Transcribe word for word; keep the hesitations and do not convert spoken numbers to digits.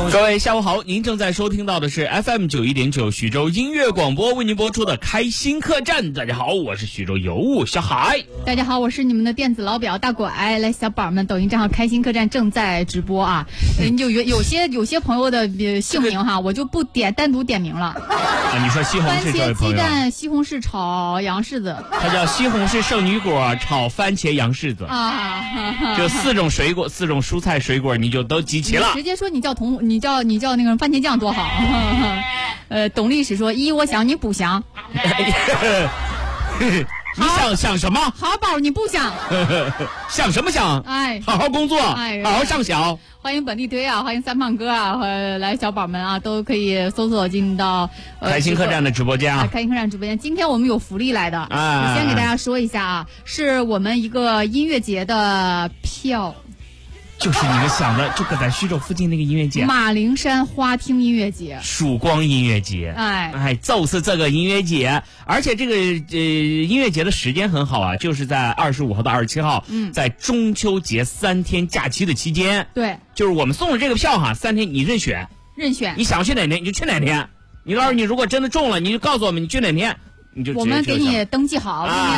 各位下午好，您正在收听到的是 F M 九一点九徐州音乐广播为您播出的开心客栈。大家好，我是徐州尤物小海。 大家好，我是你们的电子老表大拐。来，小宝们，抖音账号开心客栈正在直播啊。嗯，有有有些有些朋友的呃姓名哈，我就不点单独点名了。 啊，你说西红柿这位番茄朋友， 鸡蛋西红柿炒洋柿子， 它叫西红柿圣女果炒番茄洋柿子啊， 就四种水果、四种蔬菜水果，你就都集齐了。 直接说你叫同，你叫你叫那个番茄酱多好。呃，懂历史说一，我想你不想。 你想想什么？ 好宝，你不想？ 想什么想？ 哎， 好好工作， 哎， 好好上小。 欢迎本地推啊，欢迎三胖哥啊，呃，来小宝们啊，都可以搜索进到、呃、 开心客栈的直播间啊， 开心客栈直播间。今天我们有福利来的， 啊， 我先给大家说一下啊，是我们一个音乐节的票。 就是你们想的，就搁在徐州附近那个音乐节， 马铃山花厅音乐节， 曙光音乐节。 哎哎，就是这个音乐节，而且这个呃音乐节的时间很好啊，就是在二十五号到二十七号， 嗯， 在中秋节三天假期的期间。 对， 就是我们送的这个票哈，三天你任选， 任选， 你想去哪天你就去哪天。你到时候你如果真的中了，你就告诉我们你去哪天，你就我们给你登记好。 啊